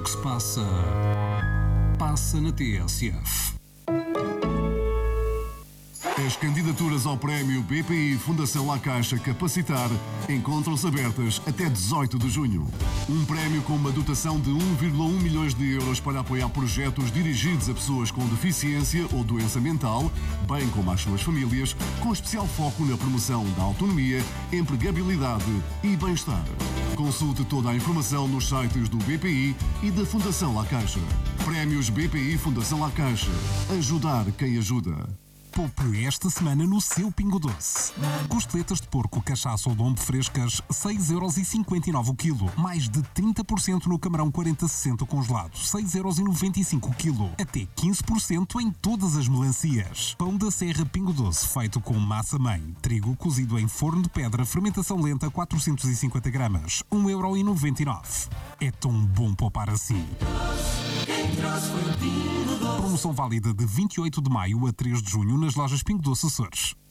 que se passa, passa na TSF. As candidaturas ao prémio BPI Fundação La Caixa Capacitar encontram-se abertas até 18 de junho. Um prémio com uma dotação de 1,1 milhões de euros para apoiar projetos dirigidos a pessoas com deficiência ou doença mental, bem como às suas famílias, com especial foco na promoção da autonomia, empregabilidade e bem-estar. Consulte toda a informação nos sites do BPI e da Fundação La Caixa. Prémios BPI Fundação La Caixa. Ajudar quem ajuda. Poupe esta semana no seu Pingo Doce. Costeletas de porco, cachaça ou lombo frescas, 6,59€ o quilo. Mais de 30% no camarão 40-60 congelado, 6,95€ o quilo. Até 15% em todas as melancias. Pão da Serra Pingo Doce, feito com massa-mãe. Trigo cozido em forno de pedra, fermentação lenta, 450 gramas, 1,99€. É tão bom poupar assim. Promoção válida de 28 de maio a 3 de junho nas lojas Pingo Doce Açores.